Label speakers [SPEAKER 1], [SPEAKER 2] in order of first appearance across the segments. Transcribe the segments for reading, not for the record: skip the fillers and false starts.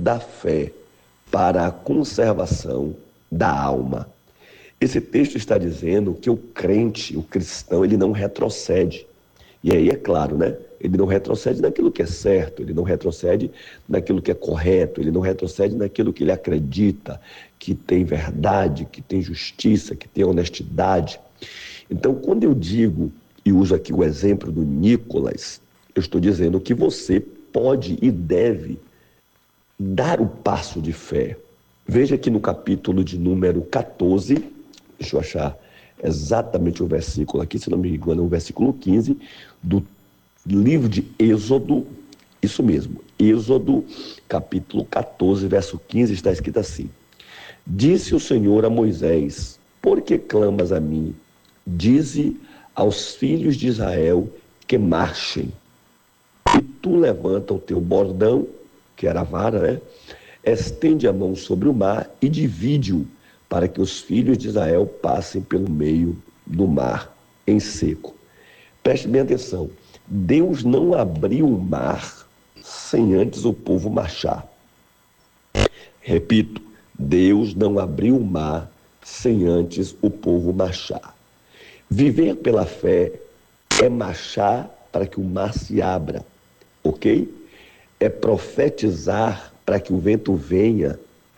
[SPEAKER 1] da fé para a conservação da alma. Esse texto está dizendo que o crente, o cristão, ele não retrocede. E aí é claro, né? Ele não retrocede naquilo que é certo, ele não retrocede naquilo que é correto, ele não retrocede naquilo que ele acredita, que tem verdade, que tem justiça, que tem honestidade. Então, quando eu digo, e uso aqui o exemplo do Nicolas, eu estou dizendo que você pode e deve dar o passo de fé. Veja que no capítulo de número 14, deixa eu achar exatamente o versículo aqui, se não me engano, é o versículo 15 do livro de Êxodo, isso mesmo, Êxodo, capítulo 14, verso 15, está escrito assim: Disse o Senhor a Moisés: Por que clamas a mim? Dize aos filhos de Israel que marchem. E tu levanta o teu bordão, que era a vara, né? Estende a mão sobre o mar e divide-o, para que os filhos de Israel passem pelo meio do mar em seco. Preste bem atenção. Deus não abriu o mar sem antes o povo marchar. Repito, Deus não abriu o mar sem antes o povo marchar. Viver pela fé é marchar para que o mar se abra, ok? É profetizar para que o vento venha,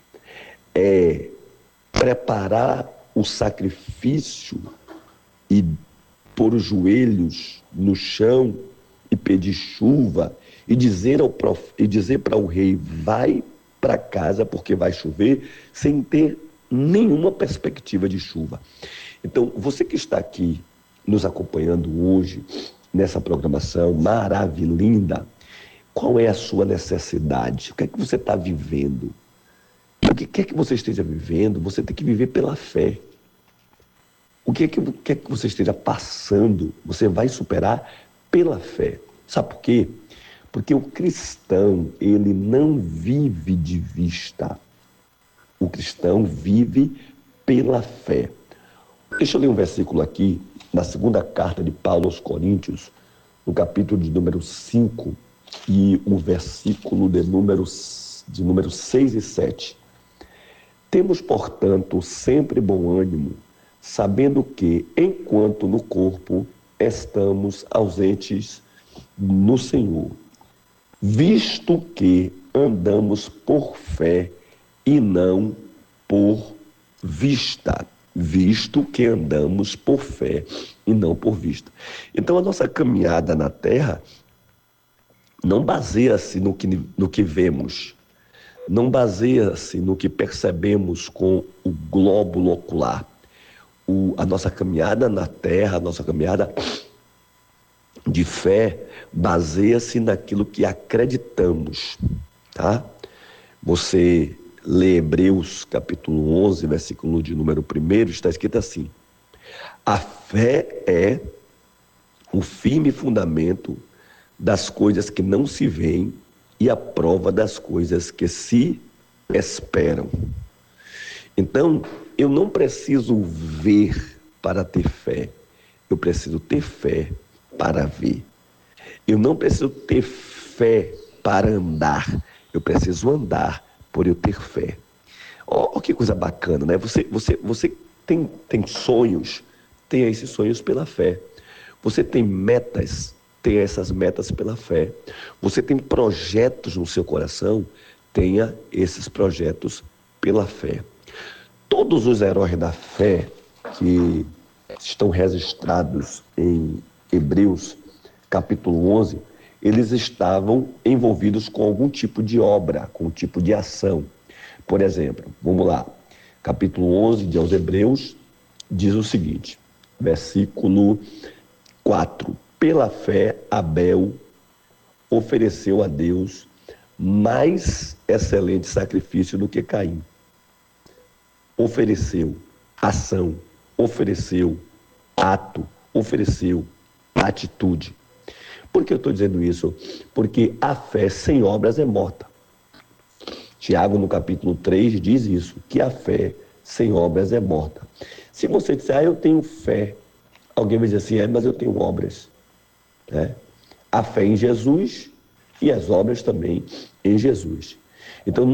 [SPEAKER 1] é preparar o sacrifício e pôr os joelhos no chão e pedir chuva e dizer para o rei: vai para casa porque vai chover, sem ter nenhuma perspectiva de chuva. Então, você que está aqui nos acompanhando hoje nessa programação maravilhosa, qual é a sua necessidade? O que é que você está vivendo? O que quer que você esteja vivendo, você tem que viver pela fé. O que quer que você esteja passando, você vai superar pela fé. Sabe por quê? Porque o cristão, ele não vive de vista. O cristão vive pela fé. Deixa eu ler um versículo aqui, na segunda carta de Paulo aos Coríntios, no capítulo de número 5, e o versículo de número 6 e 7. Temos, portanto, sempre bom ânimo, sabendo que, enquanto no corpo estamos ausentes no Senhor, visto que andamos por fé e não por vista. Visto que andamos por fé e não por vista. Então, a nossa caminhada na Terra não baseia-se no que vemos, não baseia-se no que percebemos com o glóbulo ocular. A nossa caminhada na Terra, a nossa caminhada de fé, baseia-se naquilo que acreditamos, tá? Você lê Hebreus capítulo 11, versículo de número 1, está escrito assim: a fé é o firme fundamento das coisas que não se veem e a prova das coisas que se esperam. Então, eu não preciso ver para ter fé, eu preciso ter fé para ver. Eu não preciso ter fé para andar, eu preciso andar por eu ter fé. Oh, que coisa bacana, né? Você tem sonhos, tenha esses sonhos pela fé. Você tem metas, tenha essas metas pela fé. Você tem projetos no seu coração, tenha esses projetos pela fé. Todos os heróis da fé que estão registrados em Hebreus, capítulo 11, eles estavam envolvidos com algum tipo de obra, com um tipo de ação. Por exemplo, vamos lá, capítulo 11 de aos Hebreus diz o seguinte, versículo 4: Pela fé, Abel ofereceu a Deus mais excelente sacrifício do que Caim. Ofereceu ação, ofereceu ato, ofereceu atitude. Por que eu estou dizendo isso? Porque a fé sem obras é morta. Tiago, no capítulo 3, diz isso, que a fé sem obras é morta. Se você disser, eu tenho fé, alguém vai dizer assim, mas eu tenho obras. Né? A fé em Jesus e as obras também em Jesus. Então,